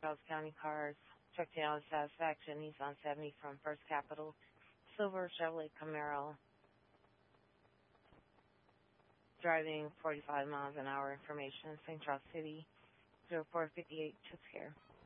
Charles County cars. Truck Town Satisfaction, Nissan 70 from First Capital. Silver Chevrolet Camaro. Driving 45 miles an hour. Information, St. Charles City. 0458 took care.